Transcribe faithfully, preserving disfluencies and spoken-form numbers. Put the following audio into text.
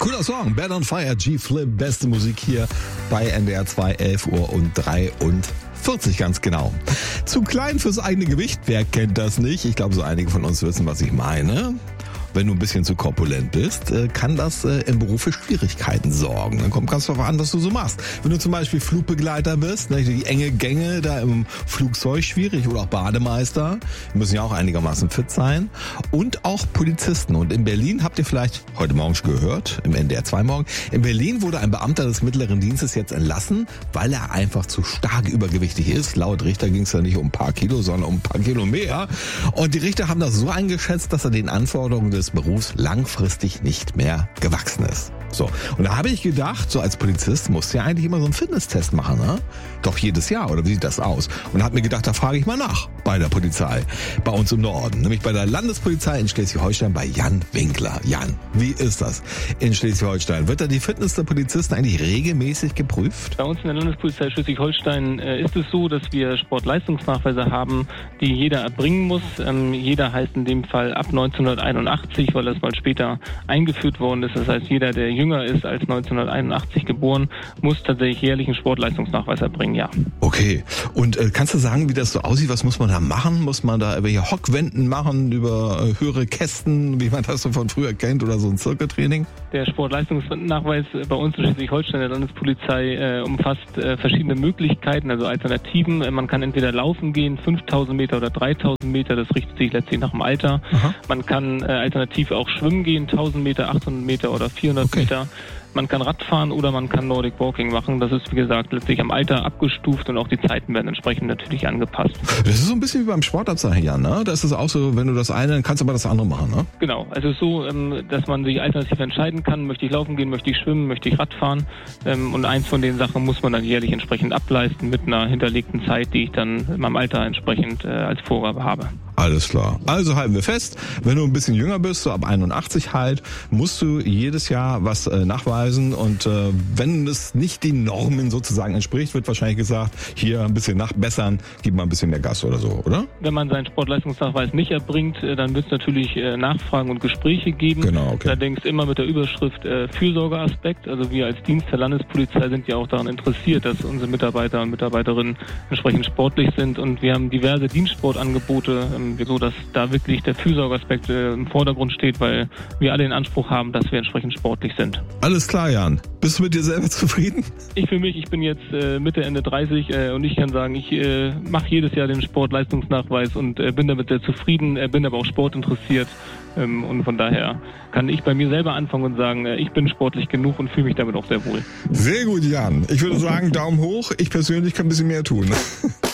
Cooler Song, Bad on Fire, G-Flip, beste Musik hier bei N D R zwei, elf Uhr und dreiundvierzig ganz genau. Zu klein fürs eigene Gewicht, wer kennt das nicht? Ich glaube, so einige von uns wissen, was ich meine. Wenn du ein bisschen zu korpulent bist, kann das im Beruf für Schwierigkeiten sorgen. Dann kommt ganz drauf an, was du so machst. Wenn du zum Beispiel Flugbegleiter bist, die enge Gänge da im Flugzeug schwierig oder auch Bademeister, die müssen ja auch einigermaßen fit sein. Und auch Polizisten. Und in Berlin habt ihr vielleicht heute Morgen schon gehört, im N D R zwei Morgen, in Berlin wurde ein Beamter des mittleren Dienstes jetzt entlassen, weil er einfach zu stark übergewichtig ist. Laut Richter ging es ja nicht um ein paar Kilo, sondern um ein paar Kilo mehr. Und die Richter haben das so eingeschätzt, dass er den Anforderungen des Berufs langfristig nicht mehr gewachsen ist. So, und da habe ich gedacht, so als Polizist musst du ja eigentlich immer so einen Fitnesstest machen, ne? Doch jedes Jahr, oder wie sieht das aus? Und habe mir gedacht, da frage ich mal nach bei der Polizei, bei uns im Norden, nämlich bei der Landespolizei in Schleswig-Holstein bei Jan Winkler. Jan, wie ist das in Schleswig-Holstein? Wird da die Fitness der Polizisten eigentlich regelmäßig geprüft? Bei uns in der Landespolizei Schleswig-Holstein äh, ist es so, dass wir Sportleistungsnachweise haben, die jeder erbringen muss. Ähm, jeder heißt in dem Fall ab neunzehnhunderteinundachtzig, weil das mal später eingeführt worden ist. Das heißt, jeder, der jünger ist als neunzehnhunderteinundachtzig geboren, muss tatsächlich jährlich einen Sportleistungsnachweis erbringen, ja. Okay. Und äh, kannst du sagen, wie das so aussieht? Was muss man da machen? Muss man da welche Hockwänden machen über äh, höhere Kästen, wie man das so von früher kennt, oder so ein Zirkeltraining? Der Sportleistungsnachweis bei uns in Schleswig-Holstein der Landespolizei äh, umfasst äh, verschiedene Möglichkeiten, also Alternativen. Äh, man kann entweder laufen gehen, fünftausend Meter oder dreitausend Meter, das richtet sich letztlich nach dem Alter. Aha. Man kann äh, alternativ auch schwimmen gehen, tausend Meter, achthundert Meter oder vierhundert okay. Meter. Man kann Radfahren oder man kann Nordic Walking machen. Das ist, wie gesagt, letztlich am Alter abgestuft und auch die Zeiten werden entsprechend natürlich angepasst. Das ist so ein bisschen wie beim Sportabzeichen, ja, ne? Das ist auch so, wenn du das eine, dann kannst du aber das andere machen, ne? Genau. Also es ist so, dass man sich alternativ entscheiden kann. Möchte ich laufen gehen, möchte ich schwimmen, möchte ich Radfahren. Und eins von den Sachen muss man dann jährlich entsprechend ableisten mit einer hinterlegten Zeit, die ich dann in meinem Alter entsprechend als Vorgabe habe. Alles klar. Also halten wir fest, wenn du ein bisschen jünger bist, so ab einundachtzig halt, musst du jedes Jahr was äh, nachweisen und äh, wenn es nicht den Normen sozusagen entspricht, wird wahrscheinlich gesagt, hier ein bisschen nachbessern, gib mal ein bisschen mehr Gas oder so, oder? Wenn man seinen Sportleistungsnachweis nicht erbringt, äh, dann wird es natürlich äh, Nachfragen und Gespräche geben. Genau, okay. Allerdings immer mit der Überschrift äh, Fürsorgeaspekt. Also wir als Dienst der Landespolizei sind ja auch daran interessiert, dass unsere Mitarbeiter und Mitarbeiterinnen entsprechend sportlich sind und wir haben diverse Dienstsportangebote, ähm, so dass da wirklich der Fürsorgeaspekt äh, im Vordergrund steht, weil wir alle den Anspruch haben, dass wir entsprechend sportlich sind. Alles klar, Jan. Bist du mit dir selber zufrieden? Ich für mich, ich bin jetzt äh, Mitte, Ende dreißig äh, und ich kann sagen, ich äh, mache jedes Jahr den Sportleistungsnachweis und äh, bin damit sehr zufrieden, äh, bin aber auch sportinteressiert ähm, und von daher kann ich bei mir selber anfangen und sagen, äh, ich bin sportlich genug und fühle mich damit auch sehr wohl. Sehr gut, Jan. Ich würde sagen, Daumen hoch. Ich persönlich kann ein bisschen mehr tun.